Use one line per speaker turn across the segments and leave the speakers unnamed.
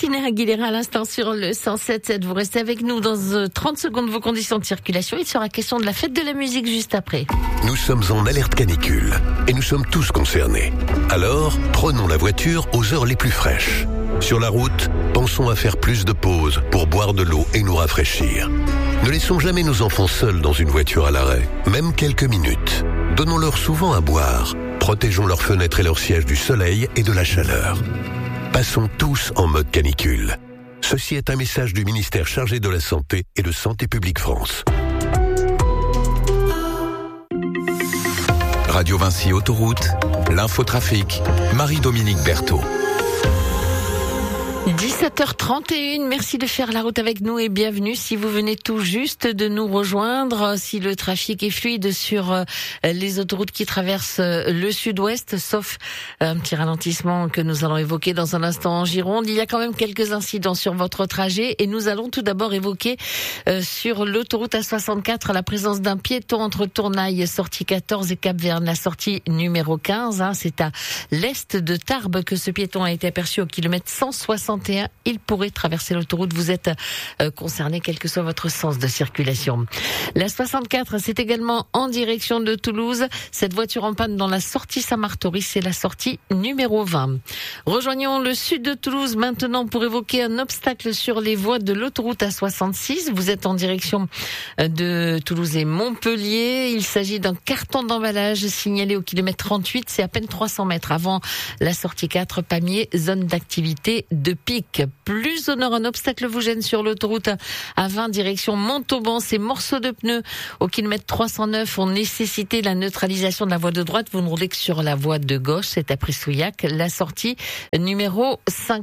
Christina Aguilera à l'instant sur le 107.7. Vous restez avec nous dans 30 secondes vos conditions de circulation. Il sera question de la fête de la musique juste après.
Nous sommes en alerte canicule et nous sommes tous concernés. Alors, prenons la voiture aux heures les plus fraîches. Sur la route, pensons à faire plus de pauses pour boire de l'eau et nous rafraîchir. Ne laissons jamais nos enfants seuls dans une voiture à l'arrêt, même quelques minutes. Donnons-leur souvent à boire. Protégeons leurs fenêtres et leurs sièges du soleil et de la chaleur. Passons tous en mode canicule. Ceci est un message du ministère chargé de la Santé et de Santé publique France.
Radio Vinci Autoroute, l'infotrafic, Marie-Dominique Berthaud.
17h31, merci de faire la route avec nous et bienvenue si vous venez tout juste de nous rejoindre. Si le trafic est fluide sur les autoroutes qui traversent le sud-ouest, sauf un petit ralentissement que nous allons évoquer dans un instant en Gironde, il y a quand même quelques incidents sur votre trajet et nous allons tout d'abord évoquer sur l'autoroute A64 la présence d'un piéton entre Tournaille, sortie 14 et Cap-Verne, la sortie numéro 15. C'est à l'est de Tarbes que ce piéton a été aperçu au kilomètre 161. Il pourrait traverser l'autoroute. Vous êtes concerné, quel que soit votre sens de circulation. La 64, c'est également en direction de Toulouse. Cette voiture en panne dans la sortie Saint-Martory, c'est la sortie numéro 20. Rejoignons le sud de Toulouse maintenant pour évoquer un obstacle sur les voies de l'autoroute A66. Vous êtes en direction de Toulouse et Montpellier. Il s'agit d'un carton d'emballage signalé au kilomètre 38. C'est à peine 300 mètres avant la sortie 4, Pamiers, zone d'activité de pic. Plus au nord, un obstacle vous gêne sur l'autoroute A20 direction Montauban. Ces morceaux de pneus au kilomètre 309 ont nécessité la neutralisation de la voie de droite. Vous ne roulez que sur la voie de gauche. C'est après Souillac, la sortie numéro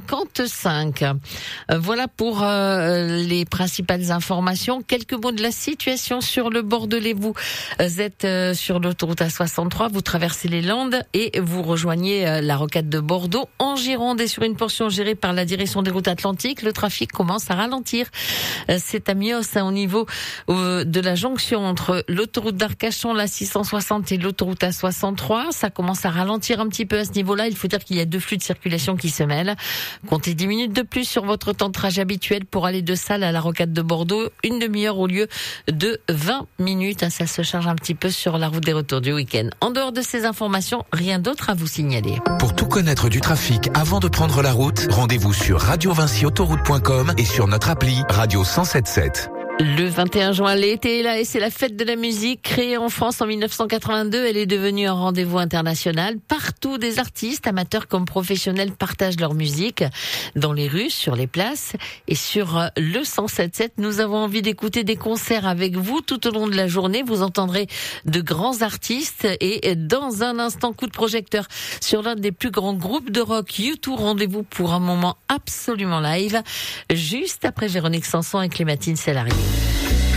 55. Voilà pour les principales informations. Quelques mots de la situation sur le Bordelais. Vous êtes sur l'autoroute A63. Vous traversez les Landes et vous rejoignez la rocade de Bordeaux en Gironde et sur une portion gérée par la direction des routes atlantiques. Le trafic commence à ralentir. C'est à Mios, au niveau de la jonction entre l'autoroute d'Arcachon, la 660 et l'autoroute A63. Ça commence à ralentir un petit peu à ce niveau-là. Il faut dire qu'il y a deux flux de circulation qui se mêlent. Comptez 10 minutes de plus sur votre temps de trajet habituel pour aller de Salles à la rocade de Bordeaux. Une demi-heure au lieu de 20 minutes. Ça se charge un petit peu sur la route des retours du week-end. En dehors de ces informations, rien d'autre à vous signaler.
Pour tout connaître du trafic avant de prendre la route, rendez-vous sur radiovinciautoroute.com et sur notre appli Radio 107.7.
Le 21 juin, l'été est là et c'est la fête de la musique. Créée en France en 1982, elle est devenue un rendez-vous international. Partout, des artistes, amateurs comme professionnels, partagent leur musique dans les rues, sur les places et sur le 107.7. Nous avons envie d'écouter des concerts avec vous tout au long de la journée. Vous entendrez de grands artistes et dans un instant, coup de projecteur sur l'un des plus grands groupes de rock, U2. Rendez-vous pour un moment absolument live, juste après Véronique Sanson et Clémentine Célari.